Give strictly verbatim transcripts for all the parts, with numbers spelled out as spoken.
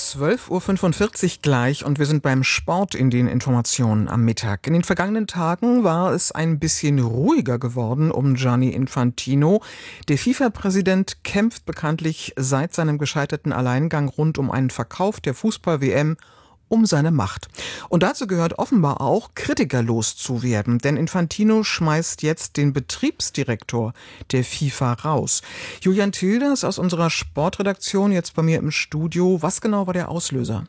zwölf Uhr fünfundvierzig gleich und wir sind beim Sport in den Informationen am Mittag. In den vergangenen Tagen war es ein bisschen ruhiger geworden um Gianni Infantino. Der FIFA-Präsident kämpft bekanntlich seit seinem gescheiterten Alleingang rund um einen Verkauf der Fußball-W M um seine Macht. Und dazu gehört offenbar auch, Kritiker loszuwerden, denn Infantino schmeißt jetzt den Betriebsdirektor der FIFA raus. Julian Tildes aus unserer Sportredaktion jetzt bei mir im Studio. Was genau war der Auslöser?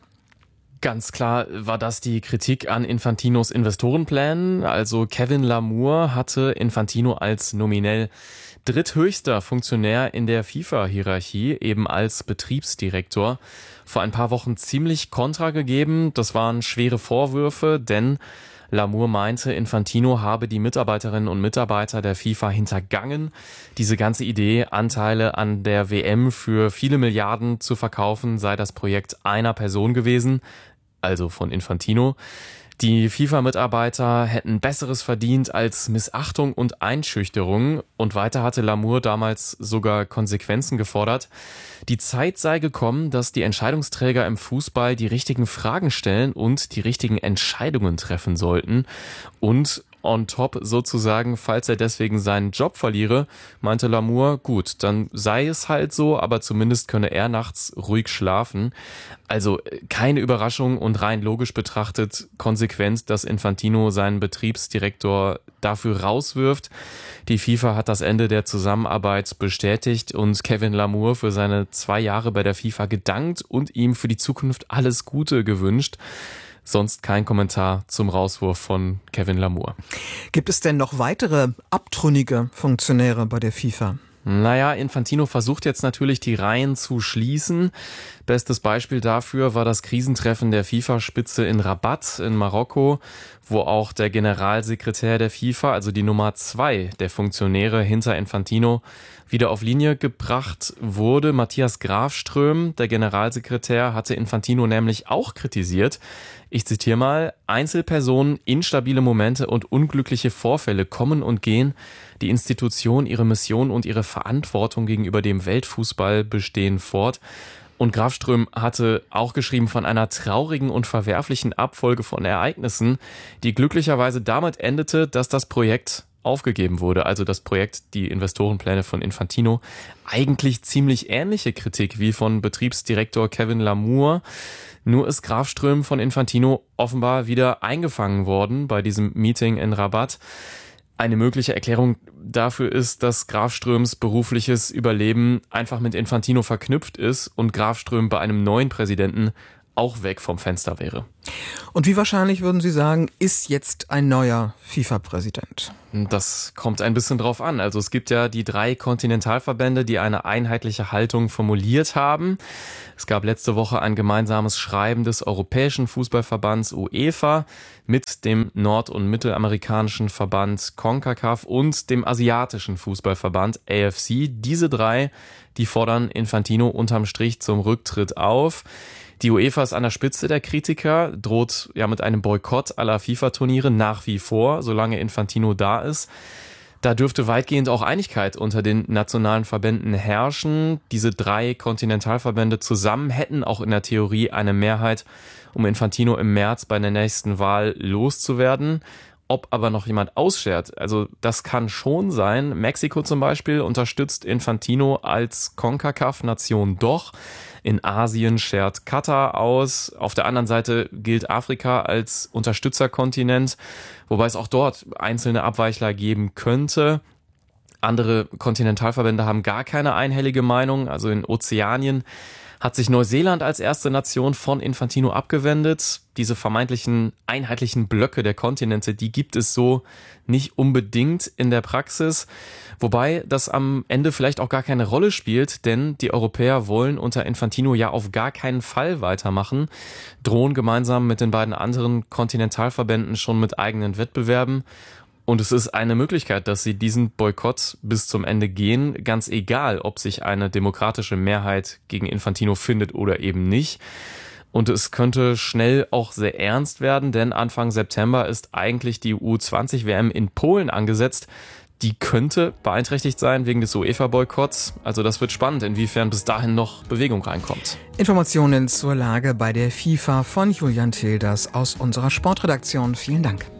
Ganz klar war das die Kritik an Infantinos Investorenplänen. Also Kevin Lamour hatte Infantino als nominell dritthöchster Funktionär in der FIFA-Hierarchie, eben als Betriebsdirektor, vor ein paar Wochen ziemlich kontra gegeben. Das waren schwere Vorwürfe, denn Lamour meinte, Infantino habe die Mitarbeiterinnen und Mitarbeiter der FIFA hintergangen. Diese ganze Idee, Anteile an der W M für viele Milliarden zu verkaufen, sei das Projekt einer Person gewesen, also von Infantino. Die FIFA-Mitarbeiter hätten Besseres verdient als Missachtung und Einschüchterung. Und weiter hatte Lamour damals sogar Konsequenzen gefordert. Die Zeit sei gekommen, dass die Entscheidungsträger im Fußball die richtigen Fragen stellen und die richtigen Entscheidungen treffen sollten. Und on top sozusagen, falls er deswegen seinen Job verliere, meinte Lamour, gut, dann sei es halt so, aber zumindest könne er nachts ruhig schlafen. Also keine Überraschung und rein logisch betrachtet konsequent, dass Infantino seinen Betriebsdirektor dafür rauswirft. Die FIFA hat das Ende der Zusammenarbeit bestätigt und Kevin Lamour für seine zwei Jahre bei der FIFA gedankt und ihm für die Zukunft alles Gute gewünscht. Sonst kein Kommentar zum Rauswurf von Kevin Lamour. Gibt es denn noch weitere abtrünnige Funktionäre bei der FIFA? Naja, Infantino versucht jetzt natürlich die Reihen zu schließen. Bestes Beispiel dafür war das Krisentreffen der FIFA-Spitze in Rabat in Marokko, wo auch der Generalsekretär der FIFA, also die Nummer zwei der Funktionäre hinter Infantino, wieder auf Linie gebracht wurde. Matthias Grafström, der Generalsekretär, hatte Infantino nämlich auch kritisiert. Ich zitiere mal: Einzelpersonen, instabile Momente und unglückliche Vorfälle kommen und gehen. Die Institution, ihre Mission und ihre Verantwortung gegenüber dem Weltfußball bestehen fort. Und Grafström hatte auch geschrieben von einer traurigen und verwerflichen Abfolge von Ereignissen, die glücklicherweise damit endete, dass das Projekt aufgegeben wurde. Also das Projekt, die Investorenpläne von Infantino. Eigentlich ziemlich ähnliche Kritik wie von Betriebsdirektor Kevin Lamour. Nur ist Grafström von Infantino offenbar wieder eingefangen worden bei diesem Meeting in Rabat. Eine mögliche Erklärung dafür ist, dass Grafströms berufliches Überleben einfach mit Infantino verknüpft ist und Grafström bei einem neuen Präsidenten auch weg vom Fenster wäre. Und wie wahrscheinlich, würden Sie sagen, ist jetzt ein neuer FIFA-Präsident? Das kommt ein bisschen drauf an. Also es gibt ja die drei Kontinentalverbände, die eine einheitliche Haltung formuliert haben. Es gab letzte Woche ein gemeinsames Schreiben des Europäischen Fußballverbands UEFA mit dem nord- und mittelamerikanischen Verband CONCACAF und dem asiatischen Fußballverband A F C. Diese drei, die fordern Infantino unterm Strich zum Rücktritt auf. Die UEFA ist an der Spitze der Kritiker, droht ja mit einem Boykott aller FIFA-Turniere nach wie vor, solange Infantino da ist. Da dürfte weitgehend auch Einigkeit unter den nationalen Verbänden herrschen. Diese drei Kontinentalverbände zusammen hätten auch in der Theorie eine Mehrheit, um Infantino im März bei der nächsten Wahl loszuwerden. Ob aber noch jemand ausschert, also das kann schon sein. Mexiko zum Beispiel unterstützt Infantino als CONCACAF-Nation doch. In Asien schert Katar aus. Auf der anderen Seite gilt Afrika als Unterstützerkontinent, wobei es auch dort einzelne Abweichler geben könnte. Andere Kontinentalverbände haben gar keine einhellige Meinung. Also in Ozeanien hat sich Neuseeland als erste Nation von Infantino abgewendet. Diese vermeintlichen einheitlichen Blöcke der Kontinente, die gibt es so nicht unbedingt in der Praxis. Wobei das am Ende vielleicht auch gar keine Rolle spielt, denn die Europäer wollen unter Infantino ja auf gar keinen Fall weitermachen, drohen gemeinsam mit den beiden anderen Kontinentalverbänden schon mit eigenen Wettbewerben. Und es ist eine Möglichkeit, dass sie diesen Boykott bis zum Ende gehen, ganz egal, ob sich eine demokratische Mehrheit gegen Infantino findet oder eben nicht. Und es könnte schnell auch sehr ernst werden, denn Anfang September ist eigentlich die U zwanzig W M in Polen angesetzt. die könnte beeinträchtigt sein wegen des UEFA-Boykotts. Also das wird spannend, inwiefern bis dahin noch Bewegung reinkommt. Informationen zur Lage bei der FIFA von Julian Tilders aus unserer Sportredaktion. Vielen Dank.